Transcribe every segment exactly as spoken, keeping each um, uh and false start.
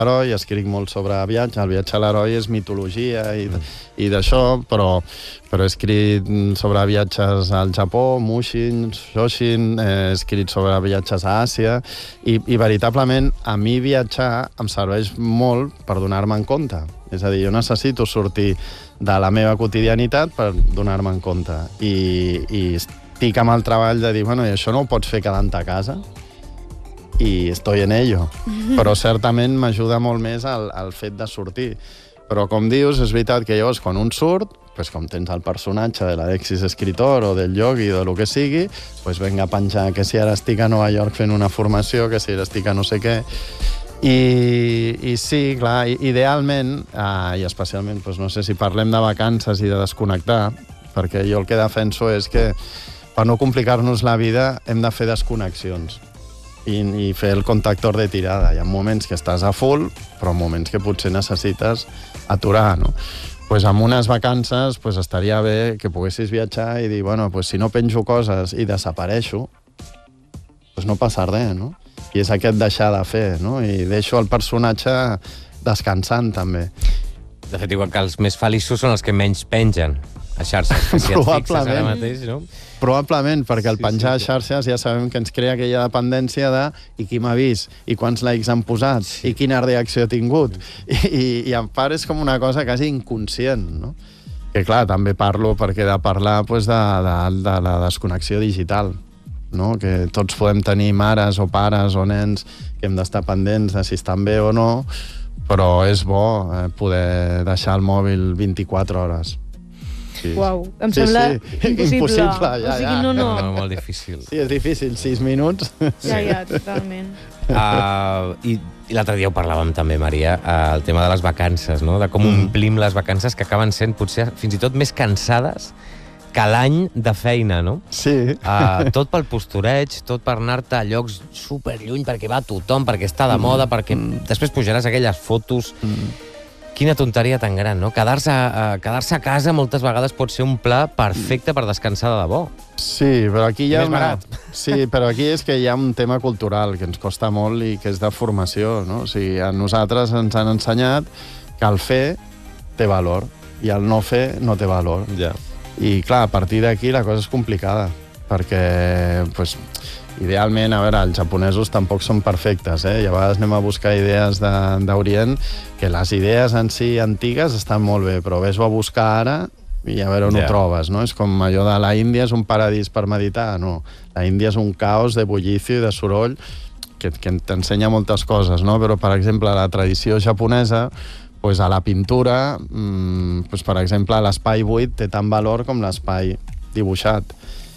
l'heroi, escric molt sobre viatge, el viatge a l'heroi és mitologia i, i d'això, però, però he escrit sobre viatges al Japó, Mushin, Shoshin, he escrit sobre viatges a Àsia, i, i veritablement a mi viatjar em serveix molt per donar-me en compte. És a dir, jo necessito sortir de la meva quotidianitat per donar-me en compte. I, i estic amb el treball de dir, bueno, i això no ho pots fer quedant a casa? I estoy en ello. Però certament m'ajuda molt més el, el fet de sortir. Però com dius, és veritat que llavors quan un surt, pues, com tens el personatge de l'Alexis escritor o del Yogi o de lo que sigui, pues venga a penjar que si ara estic a Nova York fent una formació, que si ara estic a no sé què. I, i sí, clar, idealment, eh, i especialment, pues, no sé si parlem de vacances i de desconnectar, perquè jo el que defenso és que per no complicar-nos la vida hem de fer desconnexions. I, i fer el contactor de tirada. Hi ha moments que estàs a full, però moments que potser necessites aturar, no? Pues amb unes vacances pues estaria bé que poguessis viatjar i dir, bueno, pues si no penjo coses i desapareixo, pues no passa res, no? I és aquest deixar de fer, no? I deixo el personatge descansant, també. De fet, igual que els més feliços són els que menys pengen a xarxes. Si et fixes ara mateix, no? Probablement, perquè el Sí, penjar sí, a xarxes ja sabem que ens crea aquella dependència de i qui m'ha vist, i quants likes han posat, sí. i quina reacció ha tingut. I, i, i en part és com una cosa quasi inconscient, no? Que clar, també parlo perquè he de parlar pues, de, de, de la desconnexió digital, no? Que tots podem tenir mares o pares o nens que hem d'estar pendents de si estan bé o no, però és bo eh, poder deixar el mòbil vint-i-quatre hores. Sí. Uau, em sí, sembla sí. impossible. Impossible, ja, o sigui, ja. no, no. No, no, molt difícil. Sí, és difícil, sis minuts. Ja, ja, totalment. Uh, I i l'altre dia ho parlàvem també, Maria, uh, el tema de les vacances, no? De com mm. omplim les vacances que acaben sent potser fins i tot més cansades que l'any de feina, no? Sí. Uh, tot pel postureig, tot per anar-te a llocs superlluny, perquè va tothom, perquè està de moda, mm. perquè mm. després pujaràs aquelles fotos... Mm. Quina tonteria tan gran, no? Quedar-se uh, quedar-se a casa moltes vegades pot ser un pla perfecte per descansar de debò. Sí, però aquí hi ha més una... barat. Sí, però aquí és que hi ha un tema cultural que ens costa molt i que és de formació, no? O sigui, a nosaltres ens han ensenyat que el fer té valor i el no fer no té valor. Ja. I, clar, a partir d'aquí la cosa és complicada, perquè, pues, idealment, a veure, els japonesos tampoc són perfectes, eh? I a vegades anem a buscar idees d'Orient, que les idees en si antigues estan molt bé, però ves-ho a buscar ara i a veure on yeah. ho trobes, no? És com allò de la Índia és un paradís per meditar, no. La Índia és un caos de bullicio i de soroll que, que t'ensenya moltes coses, no? Però, per exemple, la tradició japonesa, pues, a la pintura, mmm, pues, per exemple, l'espai buit té tant valor com l'espai dibuixat.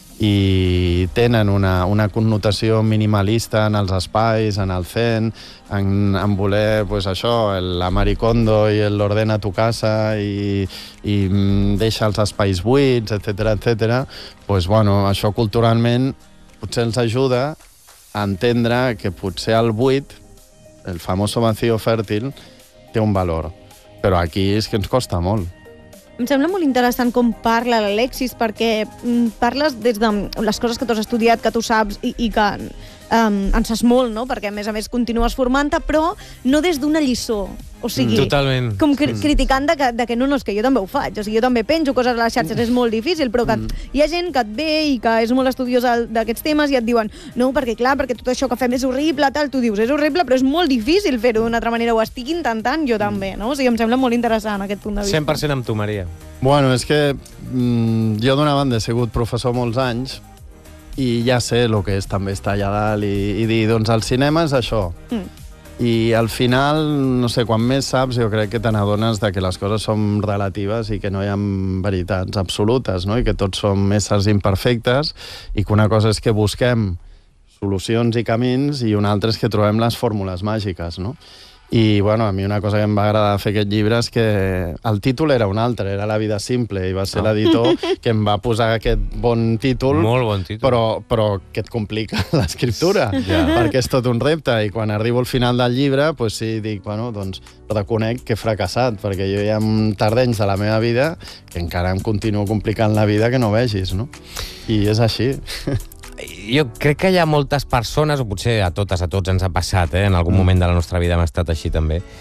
I tenen una, una connotació minimalista en els espais, en el zen, en, en voler, pues això, la Maricondo i l'ordena tu casa i, i deixa els espais buits, etcètera, etcètera. Pues, bueno, això culturalment potser els ajuda a entendre que potser el buit, el famoso vacío fèrtil, té un valor. Però aquí és que ens costa molt. Em sembla molt interessant com parla l'Alexis, perquè mm, parles des de les coses que tu has estudiat, que tu saps i, i que um, en saps molt, no? Perquè a més a més continues formant-te, però no des d'una lliçó. O sigui, Totalment. com cri criticant de que, de que no, no, és que jo també ho faig. O sigui, jo també penjo coses a les xarxes, és molt difícil, però que mm. hi ha gent que et ve i que és molt estudiosa d'aquests temes i et diuen, no, perquè clar, perquè tot això que fem és horrible, tal, tu dius, és horrible, però és molt difícil fer-ho d'una altra manera, ho estic intentant jo també, no? O sigui, em sembla molt interessant aquest punt de vista. cent per cent amb tu, Maria. Bueno, és que mm, jo d'una banda he sigut professor molts anys i ja sé el que és també estar allà dalt i, i dir, doncs el cinema és això. Mm. I al final, no sé, quan més saps, jo crec que te n'adones de que les coses són relatives i que no hi ha veritats absolutes, no? I que tots som éssers imperfectes i que una cosa és que busquem solucions i camins i una altra és que trobem les fórmules màgiques, no? I, bueno, a mi una cosa que em va agradar fer aquest llibre és que el títol era un altre, era La vida simple, i va ser oh. l'editor que em va posar aquest bon títol, Molt bon títol. però, però que et complica l'escriptura, yeah. perquè és tot un repte, i quan arribo al final del llibre, pues sí, dic, bueno, doncs reconec que he fracassat, perquè jo hi ha tardenys de la meva vida que encara em continuo complicant la vida que no vegis, no? I és així. Jo crec que hi ha moltes persones, o potser a totes, a tots ens ha passat, eh? En algun moment de la nostra vida hem estat així també,